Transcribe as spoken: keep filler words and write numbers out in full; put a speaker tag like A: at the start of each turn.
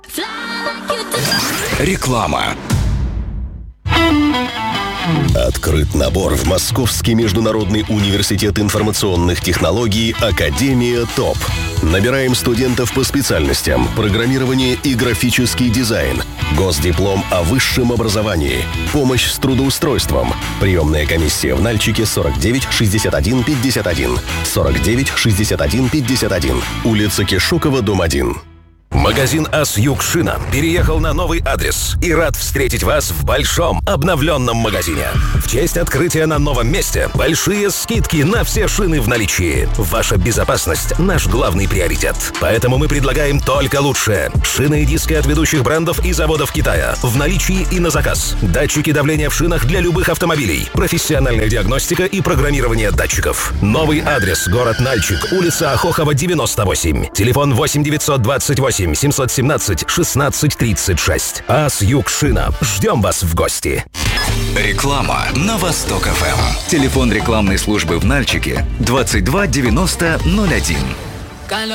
A: Реклама.
B: Открыт набор в Московский международный университет информационных технологий «Академия ТОП». Набираем студентов по специальностям программирование и графический дизайн, госдиплом о высшем образовании, помощь с трудоустройством. Приемная комиссия в Нальчике сорок девять шестьдесят один пятьдесят один, сорок девять шестьдесят один пятьдесят один, улица Кишокова, дом один.
C: Магазин «Асьюг Шина» переехал на новый адрес и рад встретить вас в большом обновленном магазине. В честь открытия на новом месте большие скидки на все шины в наличии. Ваша безопасность – наш главный приоритет. Поэтому мы предлагаем только лучшее. Шины и диски от ведущих брендов и заводов Китая в наличии и на заказ. Датчики давления в шинах для любых автомобилей. Профессиональная диагностика и программирование датчиков. Новый адрес – город Нальчик, улица Ахохова, девяносто восемь. Телефон восемь девятьсот двадцать восемь семьсот семнадцать шестнадцать тридцать шесть. «Асьюг Шина». Ждем вас в гости.
A: Реклама на Восток-ФМ. Телефон рекламной службы в Нальчике двадцать два девяносто ноль один.